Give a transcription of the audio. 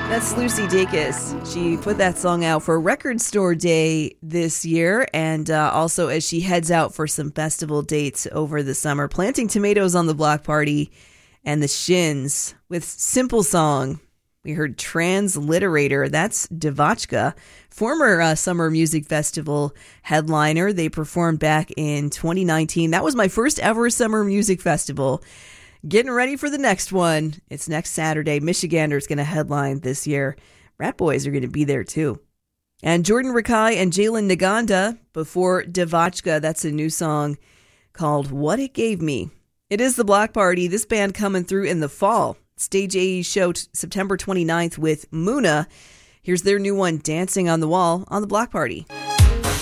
That's Lucy Dacus. She put that song out for Record Store Day this year, and also as she heads out for some festival dates over the summer. Planting Tomatoes on the Block Party and the Shins with Simple Song. We heard Transliterator. That's Devachka, former Summer Music Festival headliner. They performed back in 2019. That was my first ever Summer Music Festival. Getting ready for the next one. It's next Saturday. Michigander's going to headline this year. Rat Boys are going to be there too. And Jordan Rakai and Jalen Naganda before Devachka. That's a new song called What It Gave Me. It is the Block Party. This band coming through in the fall. Stage AE show September 29th with Muna. Here's their new one, Dancing on the Wall, on the Block Party.